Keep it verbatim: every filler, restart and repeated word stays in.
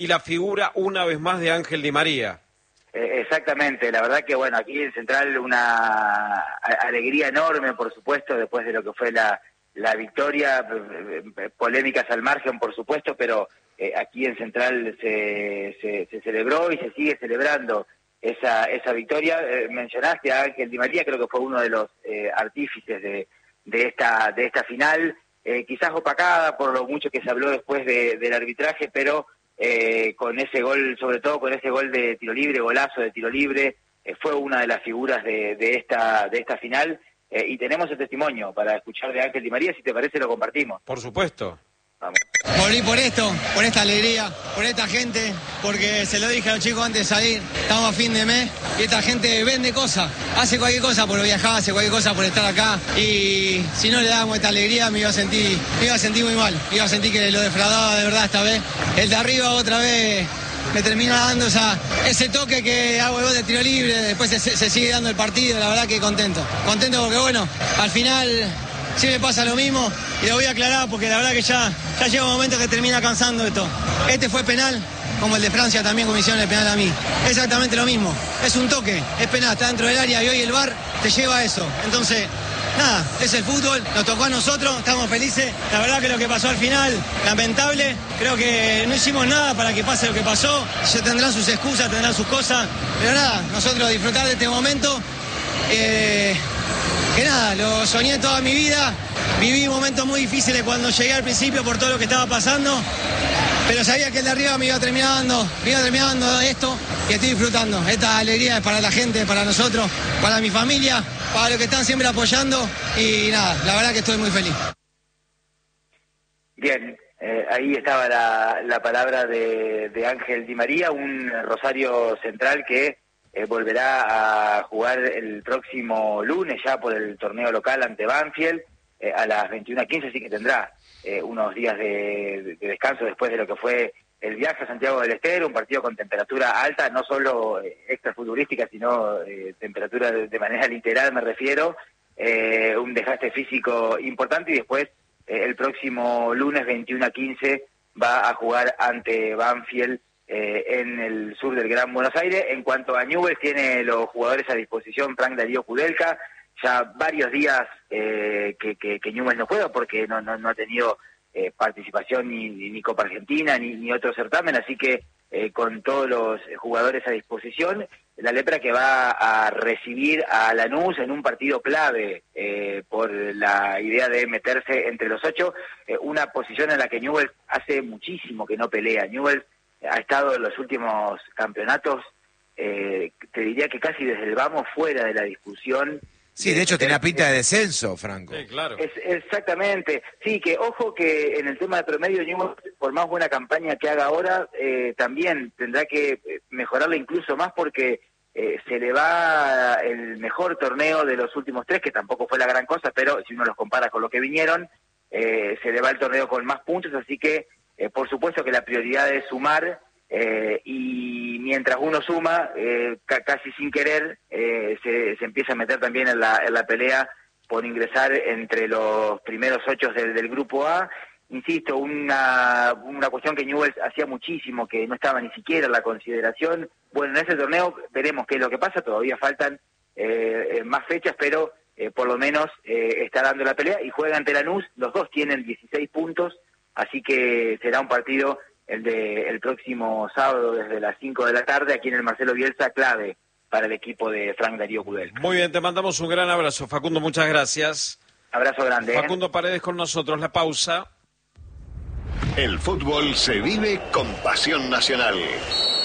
y la figura una vez más de Ángel Di María. Eh, exactamente, la verdad que bueno, aquí en Central una a- alegría enorme, por supuesto, después de lo que fue la, la victoria, eh, polémicas al margen, por supuesto, pero eh, aquí en Central se, se, se celebró y se sigue celebrando esa esa victoria. Eh, mencionaste a Ángel Di María, creo que fue uno de los eh, artífices de, de esta de esta final, eh, quizás opacada por lo mucho que se habló después de, del arbitraje, pero Eh, con ese gol, sobre todo con ese gol de tiro libre, golazo de tiro libre, eh, fue una de las figuras de, de esta de esta final, eh, y tenemos el testimonio para escuchar de Ángel Di María. Si te parece, lo compartimos. Por supuesto. Vamos. Volví por esto, por esta alegría, por esta gente, porque se lo dije a los chicos antes de salir, estamos a fin de mes y esta gente vende cosas, hace cualquier cosa por viajar, hace cualquier cosa por estar acá, y si no le damos esta alegría me iba a sentir, me iba a sentir muy mal, me iba a sentir que lo defraudaba de verdad esta vez. El de arriba otra vez me termina dando esa, ese toque que hago el gol de tiro libre, después se, se sigue dando el partido, la verdad que contento, contento porque bueno, al final sí me pasa lo mismo y lo voy a aclarar porque la verdad que ya, ya llega un momento que termina cansando esto. Este fue penal, como el de Francia también, como hicieron el penal a mí. Exactamente lo mismo, es un toque, es penal, está dentro del área y hoy el V A R te lleva a eso. Entonces, nada, es el fútbol, nos tocó a nosotros, estamos felices. La verdad que lo que pasó al final, lamentable, creo que no hicimos nada para que pase lo que pasó. Ya tendrán sus excusas, tendrán sus cosas, pero nada, nosotros disfrutar de este momento. Eh, que nada, lo soñé toda mi vida, viví momentos muy difíciles cuando llegué al principio por todo lo que estaba pasando, pero sabía que el de arriba me iba terminando, me iba terminando esto y estoy disfrutando. Esta alegría es para la gente, para nosotros, para mi familia, para los que están siempre apoyando y nada, la verdad que estoy muy feliz. Bien, eh, ahí estaba la, la palabra de, de Ángel Di María, un Rosario Central que Eh, volverá a jugar el próximo lunes ya por el torneo local ante Banfield eh, a las veintiuna quince, así que tendrá eh, unos días de, de descanso después de lo que fue el viaje a Santiago del Estero, un partido con temperatura alta, no solo eh, extrafutbolística, sino eh, temperatura de, de manera literal me refiero, eh, un desgaste físico importante, y después eh, el próximo lunes veintiuna quince va a jugar ante Banfield Eh, en el sur del Gran Buenos Aires. En cuanto a Newell's, tiene los jugadores a disposición Frank Darío Kudelka, ya varios días eh, que, que, que Newell's no juega porque no, no, no ha tenido eh, participación ni, ni Copa Argentina ni, ni otro certamen, así que eh, con todos los jugadores a disposición, la Lepra que va a recibir a Lanús en un partido clave eh, por la idea de meterse entre los ocho, eh, una posición en la que Newell's hace muchísimo que no pelea. Newell's ha estado en los últimos campeonatos, eh, te diría que casi desde el vamos fuera de la discusión. Sí, de hecho tenía pinta de descenso, Franco. Sí, claro. Es, exactamente. Sí, que ojo que en el tema de promedio, Newell's, por más buena campaña que haga ahora, eh, también tendrá que mejorarla incluso más porque eh, se le va el mejor torneo de los últimos tres, que tampoco fue la gran cosa, pero si uno los compara con lo que vinieron, eh, se le va el torneo con más puntos, así que Eh, por supuesto que la prioridad es sumar, eh, y mientras uno suma, eh, ca casi sin querer, eh, se, se empieza a meter también en la, en la pelea por ingresar entre los primeros ocho del, del Grupo A. Insisto, una, una cuestión que Newell's hacía muchísimo, que no estaba ni siquiera en la consideración. Bueno, en ese torneo veremos qué es lo que pasa, todavía faltan eh, más fechas, pero eh, por lo menos eh, está dando la pelea y juega ante Lanús. Los dos tienen dieciséis puntos, así que será un partido el de el próximo sábado desde las cinco de la tarde aquí en el Marcelo Bielsa, clave para el equipo de Frank Darío Kudelka. Muy bien, te mandamos un gran abrazo, Facundo, muchas gracias. Abrazo grande. ¿eh? Facundo Paredes con nosotros, la pausa. El fútbol se vive con pasión nacional.